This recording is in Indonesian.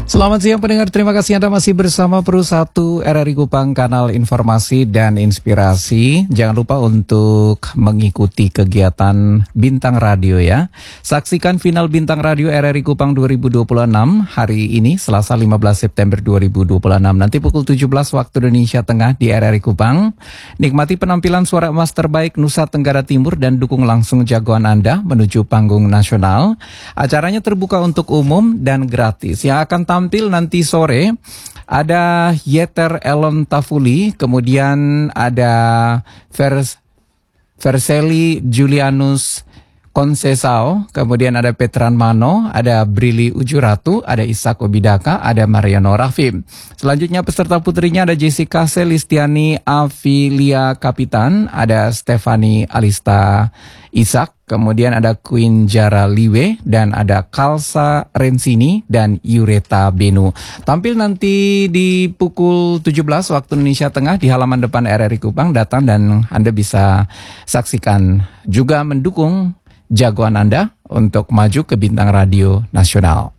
Selamat siang pendengar, terima kasih Anda masih bersama Pro 1 RRI Kupang, kanal informasi dan inspirasi. Jangan lupa untuk mengikuti kegiatan Bintang Radio ya. Saksikan final Bintang Radio RRI Kupang 2026 hari ini Selasa 15 September 2026. Nanti pukul 17 waktu Indonesia Tengah di RRI Kupang. Nikmati penampilan suara emas terbaik Nusa Tenggara Timur dan dukung langsung jagoan Anda menuju panggung nasional. Acaranya terbuka untuk umum dan gratis. Yang akan tampil nanti sore ada Yeter Elon Tafuli, kemudian ada Verseli Julianus Konsesao, kemudian ada Petran Mano, ada Brili Ujuratu, ada Ishak Obidaka, ada Mariano Rafim. Selanjutnya peserta putrinya ada Jessica Celistiani Avilia Kapitan, ada Stefani Alista Ishak, kemudian ada Queen Jara Liwe, dan ada Kalsa Rensini dan Yureta Benu. Tampil nanti di pukul 17 waktu Indonesia Tengah di halaman depan RRI Kupang. Datang dan Anda bisa saksikan juga mendukung jagoan Anda untuk maju ke Bintang Radio Nasional.